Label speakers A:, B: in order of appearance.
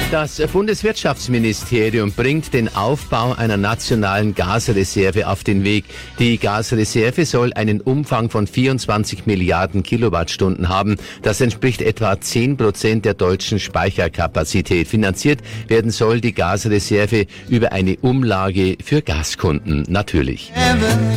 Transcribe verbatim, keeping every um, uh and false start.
A: Das Bundeswirtschaftsministerium bringt den Aufbau einer nationalen Gasreserve auf den Weg. Die Gasreserve soll einen Umfang von vierundzwanzig Milliarden Kilowattstunden haben. Das entspricht etwa zehn Prozent der deutschen Speicherkapazität. Finanziert werden soll die Gasreserve über eine Umlage für Gaskunden, natürlich.